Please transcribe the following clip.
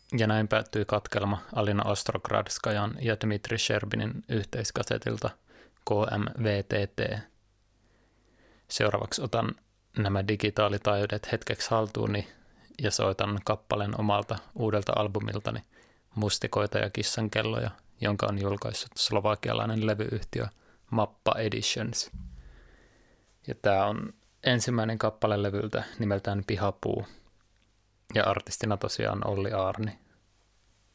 Ja näin päättyi katkelma Alina Ostrogradskajan ja Dmitri Sherbinin yhteiskasetilta KMVTT. Seuraavaksi otan nämä digitaalitaajuudet hetkeksi haltuuni ja soitan kappaleen omalta uudelta albumiltani Mustikoita ja kissankelloja, jonka on julkaissut slovakialainen levyyhtiö Mappa Editions. Ja tämä on ensimmäinen kappale levyltä nimeltään Pihapuu. Ja artistina tosiaan Olli Aarni.